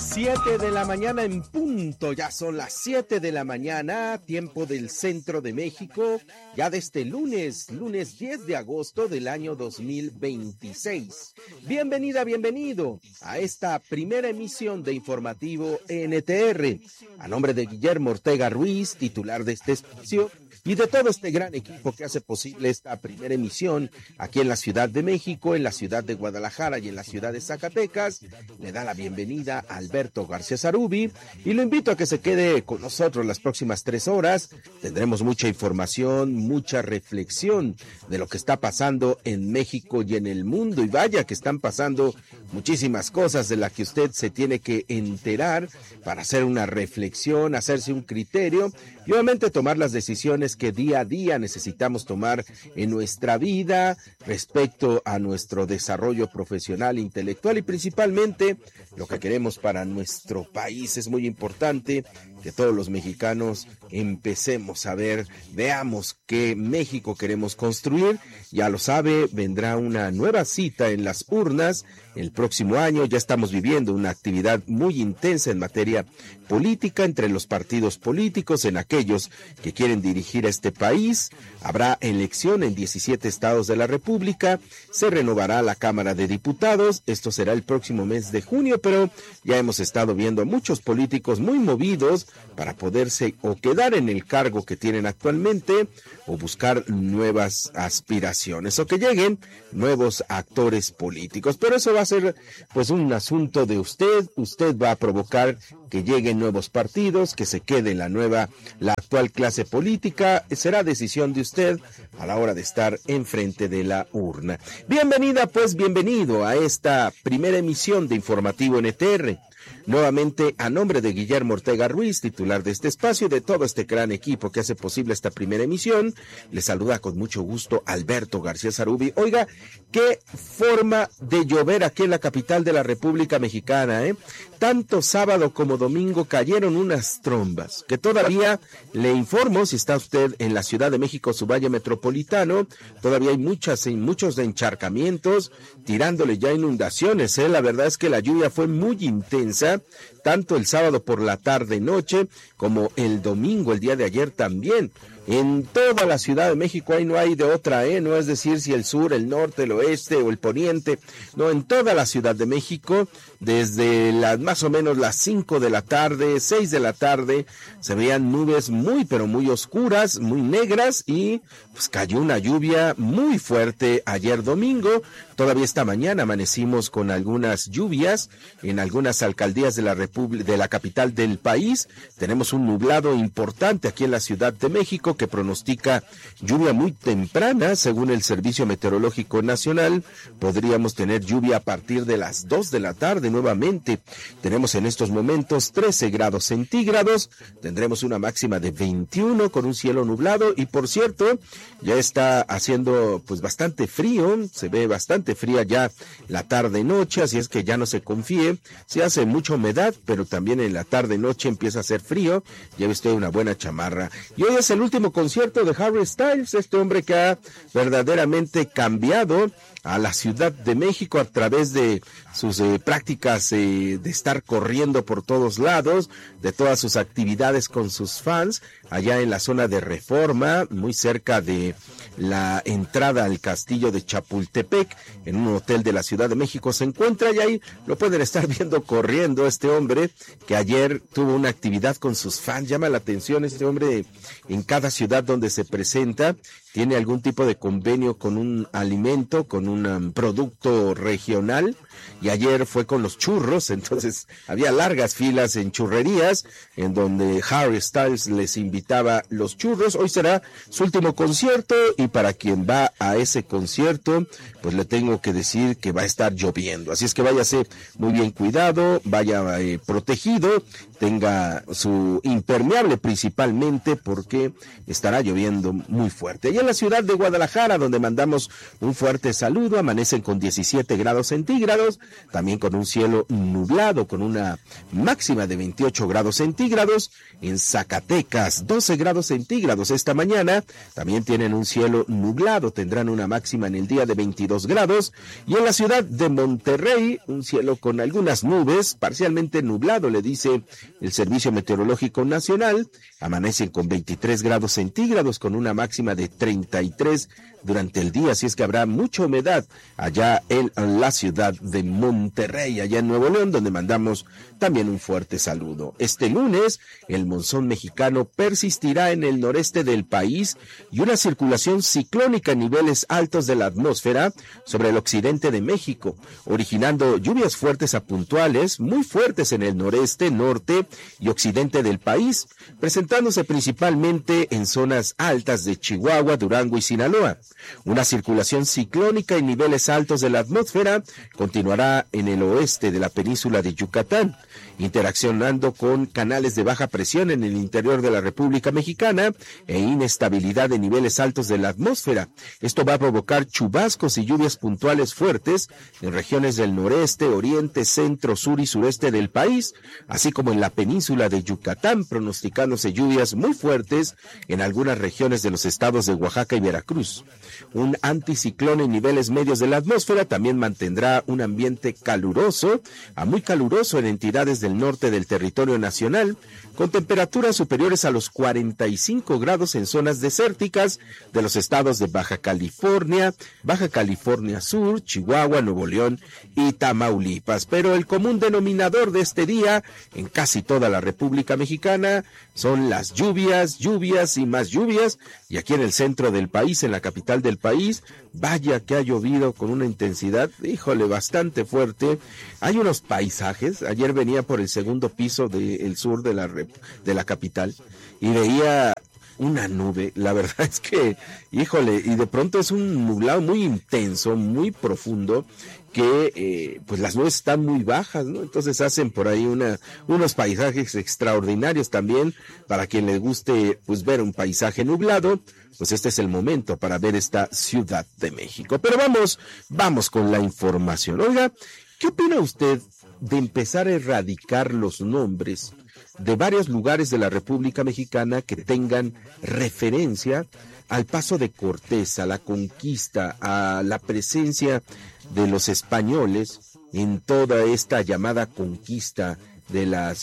7 de la mañana en punto, ya son las 7 de la mañana, tiempo del centro de México, ya de este lunes 10 de agosto del año 2026. Bienvenida, bienvenido a esta primera emisión de Informativo NTR. A nombre de Guillermo Ortega Ruiz, titular de este espacio, y de todo este gran equipo que hace posible esta primera emisión aquí en la Ciudad de México, en la ciudad de Guadalajara y en la ciudad de Zacatecas, le da la bienvenida a Alberto García Zarubi y lo invito a que se quede con nosotros las próximas 3 horas. Tendremos mucha información, mucha reflexión de lo que está pasando en México y en el mundo, y vaya que están pasando muchísimas cosas de las que usted se tiene que enterar para hacer una reflexión, hacerse un criterio y obviamente tomar las decisiones que día a día necesitamos tomar en nuestra vida respecto a nuestro desarrollo profesional, intelectual y principalmente lo que queremos para nuestro país. Es muy importante que todos los mexicanos empecemos a ver, veamos qué México queremos construir. Ya lo sabe, vendrá una nueva cita en las urnas el próximo año. Ya estamos viviendo una actividad muy intensa en materia política entre los partidos políticos, en aquellos que quieren dirigir a este país. Habrá elección en 17 estados de la República, se renovará la Cámara de Diputados, esto será el próximo mes de junio, pero ya hemos estado viendo a muchos políticos muy movidos para poderse o quedar en el cargo que tienen actualmente o buscar nuevas aspiraciones o que lleguen nuevos actores políticos. Pero eso va a ser pues un asunto de usted va a provocar que lleguen nuevos partidos, que se quede la actual clase política, será decisión de usted a la hora de estar enfrente de la urna. Bienvenida, pues bienvenido a esta primera emisión de Informativo NTR. Nuevamente, a nombre de Guillermo Ortega Ruiz, titular de este espacio y de todo este gran equipo que hace posible esta primera emisión, le saluda con mucho gusto Alberto García Zarubi. Oiga, qué forma de llover aquí en la capital de la República Mexicana, ¿eh? Tanto sábado como domingo cayeron unas trombas, que todavía le informo, si está usted en la Ciudad de México, su valle metropolitano, todavía hay muchos encharcamientos, tirándole ya inundaciones, ¿eh? La verdad es que la lluvia fue muy intensa, tanto el sábado por la tarde-noche, como el domingo, el día de ayer también. En toda la Ciudad de México ahí no hay de otra, no es decir si el sur, el norte, el oeste o el poniente, no, en toda la Ciudad de México, desde más o menos las 5 de la tarde, 6 de la tarde, se veían nubes muy pero muy oscuras, muy negras y pues cayó una lluvia muy fuerte ayer domingo. Todavía esta mañana amanecimos con algunas lluvias en algunas alcaldías de la capital del país. Tenemos un nublado importante aquí en la Ciudad de México que pronostica lluvia muy temprana, según el Servicio Meteorológico Nacional. Podríamos tener lluvia a partir de las 2 de la tarde nuevamente. Tenemos en estos momentos 13 grados centígrados, tendremos una máxima de 21 con un cielo nublado y por cierto, ya está haciendo pues bastante frío, se ve bastante fría ya la tarde-noche, así es que ya no se confíe, se hace mucha humedad, pero también en la tarde-noche empieza a hacer frío, lleve usted una buena chamarra. Y hoy es el último concierto de Harry Styles, este hombre que ha verdaderamente cambiado a la Ciudad de México a través de sus prácticas de estar corriendo por todos lados, de todas sus actividades con sus fans, allá en la zona de Reforma, muy cerca de la entrada al castillo de Chapultepec, en un hotel de la Ciudad de México se encuentra, y ahí lo pueden estar viendo corriendo este hombre, que ayer tuvo una actividad con sus fans. Llama la atención este hombre, en cada ciudad donde se presenta, tiene algún tipo de convenio con un alimento, con un producto regional, y ayer fue con los churros, entonces había largas filas en churrerías, en donde Harry Styles les invitaba los churros. Hoy será su último concierto, y para quien va a ese concierto, pues le tengo que decir que va a estar lloviendo, así es que váyase muy bien cuidado, vaya protegido, tenga su impermeable principalmente, porque estará lloviendo muy fuerte. Y en la ciudad de Guadalajara, donde mandamos un fuerte saludo, amanecen con 17 grados centígrados, también con un cielo nublado, con una máxima de 28 grados centígrados. En Zacatecas, 12 grados centígrados esta mañana, también tienen un cielo nublado, tendrán una máxima en el día de 22 grados. Y en la ciudad de Monterrey, un cielo con algunas nubes, parcialmente nublado, le dice el Servicio Meteorológico Nacional. Amanecen con 23 grados centígrados, con una máxima de 33 durante el día, así es que habrá mucha humedad allá en la ciudad de Monterrey, allá en Nuevo León, donde mandamos también un fuerte saludo. Este lunes, el monzón mexicano persistirá en el noreste del país y una circulación ciclónica en niveles altos de la atmósfera sobre el occidente de México, originando lluvias fuertes a puntuales, muy fuertes en el noreste, norte y occidente del país, presentándose principalmente en zonas altas de Chihuahua, Durango y Sinaloa. Una circulación ciclónica en niveles altos de la atmósfera continuará en el oeste de la península de Yucatán, interaccionando con canales de baja presión en el interior de la República Mexicana e inestabilidad de niveles altos de la atmósfera. Esto va a provocar chubascos y lluvias puntuales fuertes en regiones del noreste, oriente, centro, sur y sureste del país, así como en la península de Yucatán, pronosticándose lluvias muy fuertes en algunas regiones de los estados de Oaxaca y Veracruz. Un anticiclón en niveles medios de la atmósfera también mantendrá un ambiente caluroso a muy caluroso en entidades del norte del territorio nacional, con temperaturas superiores a los 45 grados en zonas desérticas de los estados de Baja California Sur, Chihuahua, Nuevo León y Tamaulipas. Pero el común denominador de este día en casi toda la República Mexicana son las lluvias y más lluvias, y aquí en el centro del país, en la capital del país, vaya que ha llovido con una intensidad, híjole, bastante fuerte. Hay unos paisajes, ayer venía por el segundo piso del sur de la capital y veía una nube, la verdad es que, híjole, y de pronto es un nublado muy intenso, muy profundo, que pues las nubes están muy bajas, ¿no? Entonces hacen por ahí unos paisajes extraordinarios también. Para quien le guste pues ver un paisaje nublado, pues este es el momento para ver esta Ciudad de México. Pero vamos con la información. Oiga, ¿qué opina usted de empezar a erradicar los nombres de varios lugares de la República Mexicana que tengan referencia al paso de Cortés, a la conquista, a la presencia de los españoles en toda esta llamada conquista de las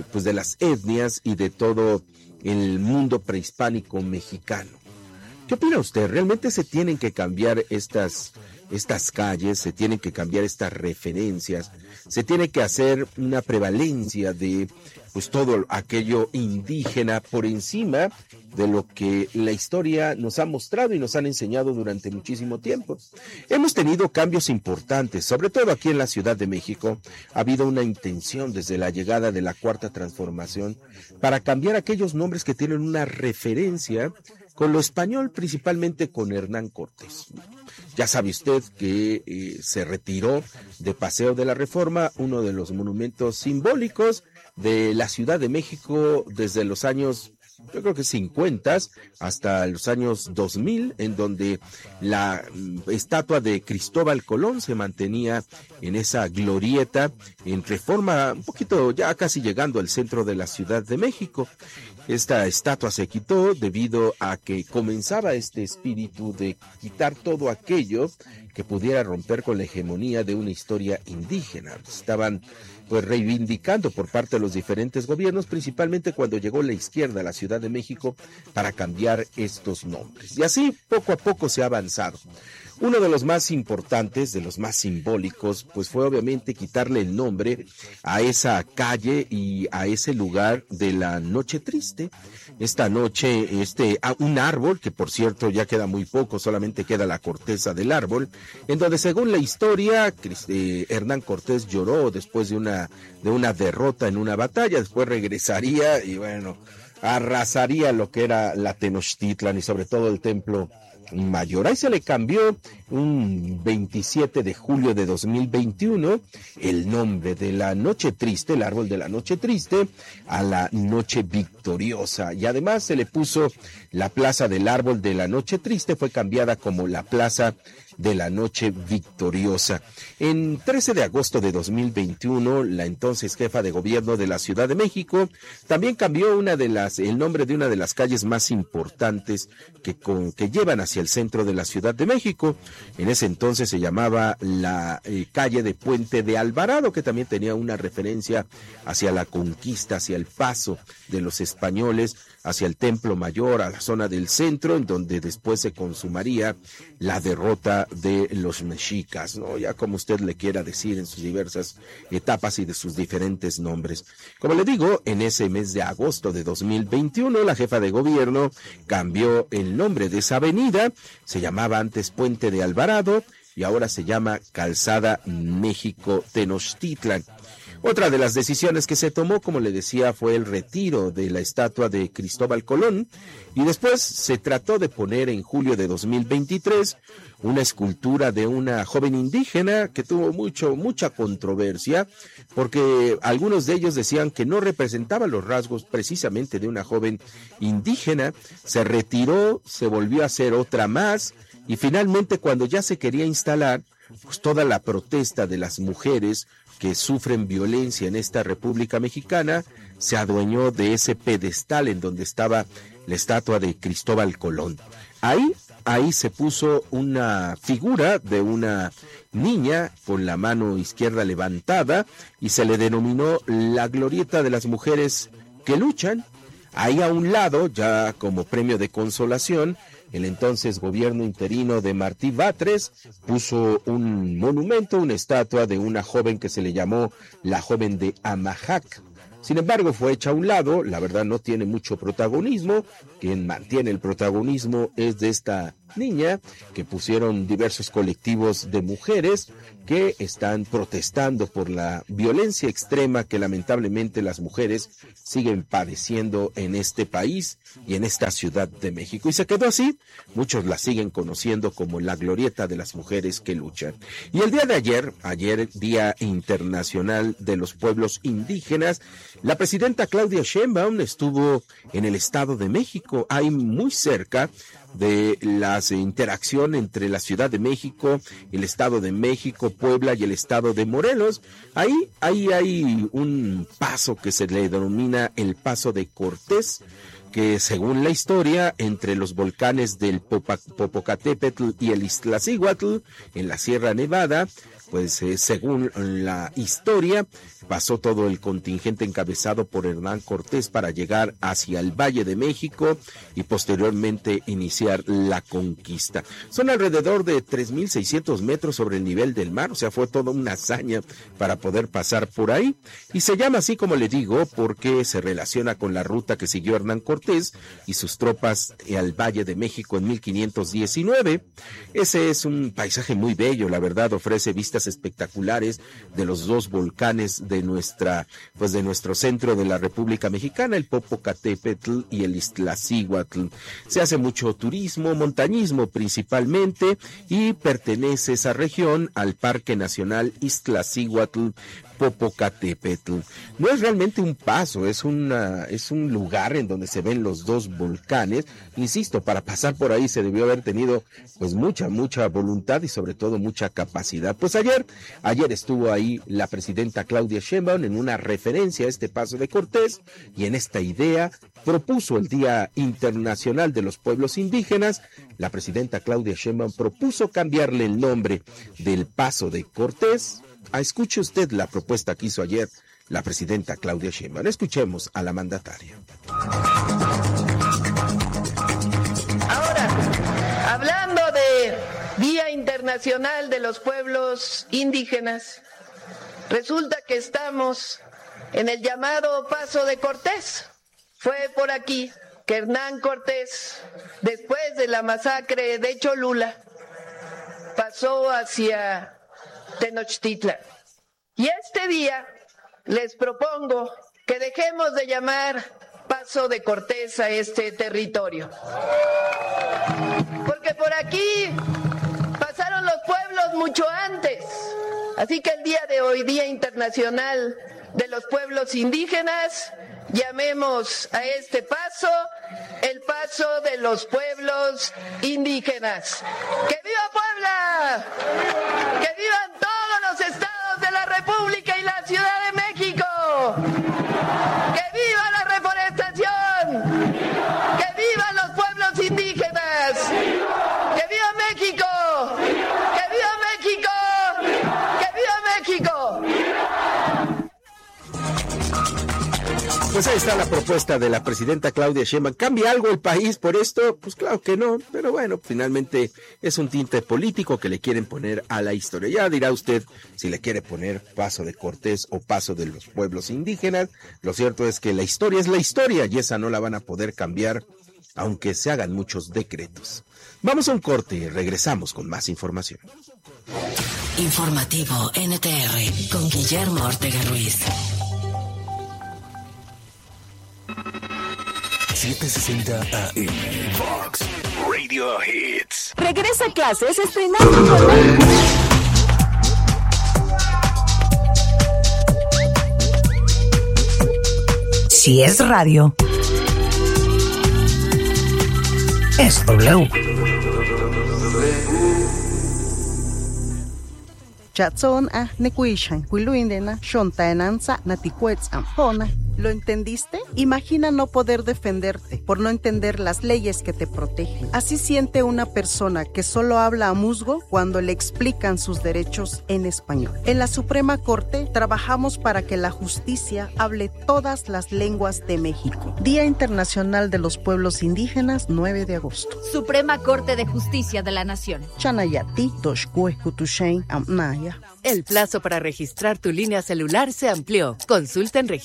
etnias y de todo el mundo prehispánico mexicano? ¿Qué opina usted? ¿Realmente se tienen que cambiar estas calles, se tienen que cambiar estas referencias, se tiene que hacer una prevalencia de pues todo aquello indígena por encima de lo que la historia nos ha mostrado y nos han enseñado durante muchísimo tiempo? Hemos tenido cambios importantes, sobre todo aquí en la Ciudad de México. Ha habido una intención desde la llegada de la Cuarta Transformación para cambiar aquellos nombres que tienen una referencia con lo español, principalmente con Hernán Cortés. Ya sabe usted que se retiró de Paseo de la Reforma, uno de los monumentos simbólicos de la Ciudad de México desde los años, yo creo que 50 hasta los años 2000, en donde la estatua de Cristóbal Colón se mantenía en esa glorieta en Reforma, un poquito ya casi llegando al centro de la Ciudad de México. Esta estatua se quitó debido a que comenzaba este espíritu de quitar todo aquello que pudiera romper con la hegemonía de una historia indígena. Estaban pues reivindicando por parte de los diferentes gobiernos, principalmente cuando llegó la izquierda a la Ciudad de México, para cambiar estos nombres. Y así poco a poco se ha avanzado. Uno de los más importantes, de los más simbólicos, pues fue obviamente quitarle el nombre a esa calle y a ese lugar de la Noche Triste. Esta noche, un árbol, que por cierto ya queda muy poco, solamente queda la corteza del árbol, en donde según la historia, Hernán Cortés lloró después de una derrota en una batalla, después regresaría y bueno, arrasaría lo que era la Tenochtitlan y sobre todo el templo mayor. Ahí se le cambió un 27 de julio de 2021 el nombre de la Noche Triste, el árbol de la Noche Triste, a la Noche Victoriosa. Y además se le puso la Plaza del Árbol de la Noche Triste, fue cambiada como la Plaza de la Noche Victoriosa. En 13 de agosto de 2021, la entonces jefa de gobierno de la Ciudad de México también cambió el nombre de una de las calles más importantes que llevan hacia el centro de la Ciudad de México. En ese entonces se llamaba la calle de Puente de Alvarado, que también tenía una referencia hacia la conquista, hacia el paso de los españoles hacia el Templo Mayor, a la zona del centro, en donde después se consumaría la derrota de los mexicas, ¿no? Ya como usted le quiera decir en sus diversas etapas y de sus diferentes nombres. Como le digo, en ese mes de agosto de 2021, la jefa de gobierno cambió el nombre de esa avenida, se llamaba antes Puente de Alvarado y ahora se llama Calzada México-Tenochtitlan. Otra de las decisiones que se tomó, como le decía, fue el retiro de la estatua de Cristóbal Colón y después se trató de poner en julio de 2023 una escultura de una joven indígena que tuvo mucha controversia porque algunos de ellos decían que no representaba los rasgos precisamente de una joven indígena. Se retiró, se volvió a hacer otra más y finalmente cuando ya se quería instalar, pues toda la protesta de las mujeres que sufren violencia en esta República Mexicana se adueñó de ese pedestal en donde estaba la estatua de Cristóbal Colón. Ahí se puso una figura de una niña con la mano izquierda levantada y se le denominó la glorieta de las mujeres que luchan. Ahí a un lado, ya como premio de consolación, el entonces gobierno interino de Martí Batres puso un monumento, una estatua de una joven que se le llamó la joven de Amajac. Sin embargo, fue hecha a un lado, la verdad no tiene mucho protagonismo. Quien mantiene el protagonismo es de esta niña que pusieron diversos colectivos de mujeres que están protestando por la violencia extrema que lamentablemente las mujeres siguen padeciendo en este país y en esta Ciudad de México. Y se quedó así, muchos la siguen conociendo como la glorieta de las mujeres que luchan. Y el día de ayer, Día Internacional de los Pueblos Indígenas, la presidenta Claudia Sheinbaum estuvo en el Estado de México, ahí muy cerca de la interacción entre la Ciudad de México, el Estado de México, Puebla y el Estado de Morelos. Ahí hay un paso que se le denomina el Paso de Cortés, que según la historia, entre los volcanes del Popocatépetl y el Iztaccíhuatl, en la Sierra Nevada, pues según la historia, pasó todo el contingente encabezado por Hernán Cortés para llegar hacia el Valle de México y posteriormente iniciar la conquista. Son alrededor de 3,600 metros sobre el nivel del mar, o sea, fue toda una hazaña para poder pasar por ahí. Y se llama así, como le digo, porque se relaciona con la ruta que siguió Hernán Cortés y sus tropas al Valle de México en 1519. Ese es un paisaje muy bello, la verdad, ofrece vistas espectaculares de los dos volcanes de nuestro centro de la República Mexicana, el Popocatépetl y el Iztaccíhuatl. Se hace mucho turismo, montañismo principalmente, y pertenece esa región al Parque Nacional Iztaccíhuatl Popocatépetl. No es realmente un paso, es un lugar en donde se ven los dos volcanes. Insisto, para pasar por ahí se debió haber tenido pues mucha voluntad y sobre todo mucha capacidad. Pues ayer estuvo ahí la presidenta Claudia Sheinbaum en una referencia a este Paso de Cortés y en esta idea propuso el Día Internacional de los Pueblos Indígenas. La presidenta Claudia Sheinbaum propuso cambiarle el nombre del Paso de Cortés. Escuche usted la propuesta que hizo ayer la presidenta Claudia Sheinbaum. Escuchemos a la mandataria. Ahora, hablando de Día Internacional de los Pueblos Indígenas, resulta que estamos en el llamado Paso de Cortés. Fue por aquí que Hernán Cortés, después de la masacre de Cholula, pasó hacia Tenochtitlan. Y este día les propongo que dejemos de llamar Paso de Cortés a este territorio. Porque porque por aquí pasaron los pueblos mucho antes. Así que el día de hoy, Día Internacional de los Pueblos Indígenas, llamemos a este paso el paso de los pueblos indígenas. ¡Que viva Puebla! ¡Que vivan todos los estados de la República y la Ciudad de México! ¡Que viva la reforestación! ¡Que vivan los pueblos indígenas! ¡Que viva México! ¡Que viva México! ¡Que viva México! Pues ahí está la propuesta de la presidenta Claudia Sheinbaum. ¿Cambia algo el país por esto? Pues claro que no, pero bueno, finalmente es un tinte político que le quieren poner a la historia. Ya dirá usted si le quiere poner paso de Cortés o paso de los pueblos indígenas. Lo cierto es que la historia es la historia y esa no la van a poder cambiar, aunque se hagan muchos decretos. Vamos a un corte y regresamos con más información. Informativo NTR con Guillermo Ortega Ruiz. 760 AM Fox Radio Hits. Regresa a clases estrenando. Si es radio, es W. Chatson a Nekuishan, Wiluindena, Shontaenanza, Naticuetz, Ampona. ¿Lo entendiste? Imagina no poder defenderte por no entender las leyes que te protegen. Así siente una persona que solo habla a musgo cuando le explican sus derechos en español. En la Suprema Corte trabajamos para que la justicia hable todas las lenguas de México. Día Internacional de los Pueblos Indígenas, 9 de agosto. Suprema Corte de Justicia de la Nación. Chanayati, Toshkue, Kutushain, Amnaya. El plazo para registrar tu línea celular se amplió. Consulta en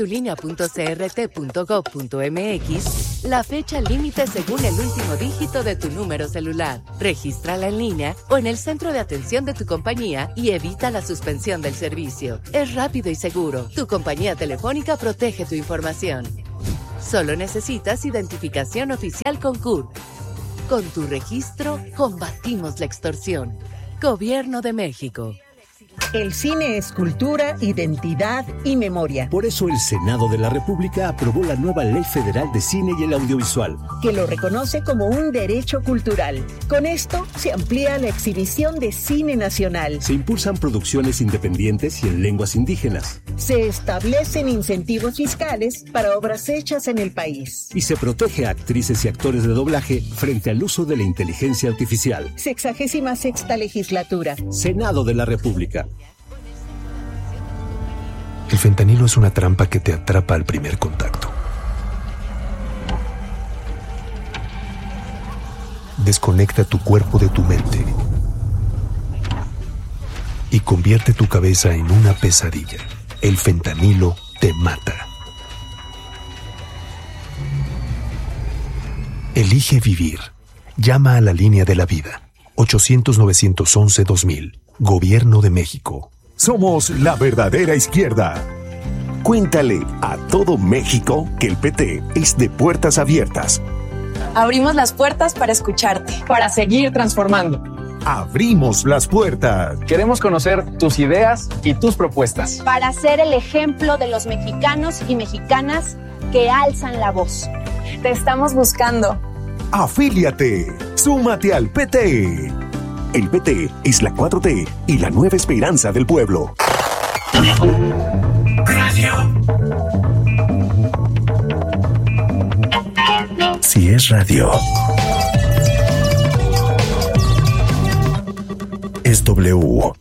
registratulinea.crt.gov.mx la fecha límite según el último dígito de tu número celular. Regístrala en línea o en el centro de atención de tu compañía y evita la suspensión del servicio. Es rápido y seguro. Tu compañía telefónica protege tu información. Solo necesitas identificación oficial con CURP. Con tu registro, combatimos la extorsión. Gobierno de México. El cine es cultura, identidad y memoria. Por eso el Senado de la República aprobó la nueva Ley Federal de Cine y el Audiovisual, que lo reconoce como un derecho cultural. Con esto se amplía la exhibición de cine nacional. Se impulsan producciones independientes y en lenguas indígenas. Se establecen incentivos fiscales para obras hechas en el país. Y se protege a actrices y actores de doblaje frente al uso de la inteligencia artificial. 66ª legislatura. Senado de la República. El fentanilo es una trampa que te atrapa al primer contacto. Desconecta tu cuerpo de tu mente y convierte tu cabeza en una pesadilla. El fentanilo te mata. Elige vivir. Llama a la línea de la vida. 800-911-2000. Gobierno de México. Somos la verdadera izquierda. Cuéntale a todo México que el PT es de puertas abiertas. Abrimos las puertas para escucharte, para seguir transformando. Abrimos las puertas. Queremos conocer tus ideas y tus propuestas. Para ser el ejemplo de los mexicanos y mexicanas que alzan la voz. Te estamos buscando. Afíliate. Súmate al PT. El PT es la 4T y la nueva esperanza del pueblo. Radio. Si es radio, es W.